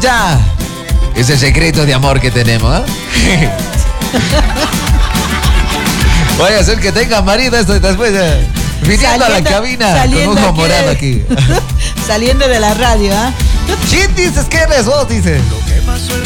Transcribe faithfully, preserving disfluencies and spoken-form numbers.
está ese secreto de amor que tenemos, ¿eh? Voy a hacer que tenga marido esto después. Eh, viniendo a la cabina con un ojo morado aquí. Saliendo de la radio, ¿ah? ¿eh? ¿Quién dices que eres vos? Dice.